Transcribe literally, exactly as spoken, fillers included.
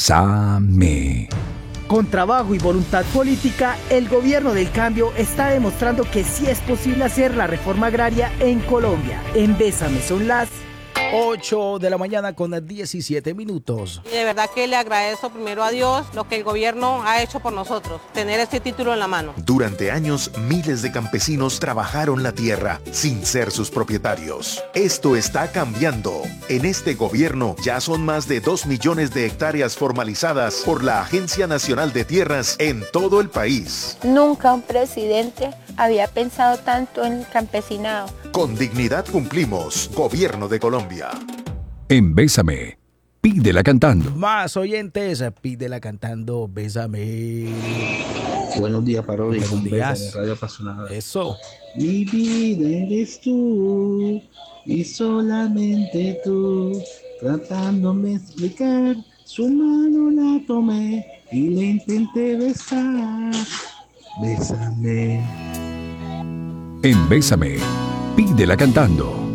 Bésame. Con trabajo y voluntad política, el gobierno del cambio está demostrando que sí es posible hacer la reforma agraria en Colombia. En Bésame son las ocho de la mañana con diecisiete minutos. Y de verdad que le agradezco primero a Dios lo que el gobierno ha hecho por nosotros, tener este título en la mano. Durante años, miles de campesinos trabajaron la tierra sin ser sus propietarios. Esto está cambiando. En este gobierno ya son más de dos millones de hectáreas formalizadas por la Agencia Nacional de Tierras en todo el país. Nunca un presidente había pensado tanto en el campesinado. Con dignidad cumplimos. Gobierno de Colombia. En Bésame, pídela cantando. Más oyentes, pídela cantando, bésame. Buenos días, parodia. Buenos días. Bésame, Radio Apasionada. Eso. Mi vida eres tú y solamente tú, tratándome de explicar. Su mano la tomé y le intenté besar. Bésame. En Bésame, pídela cantando.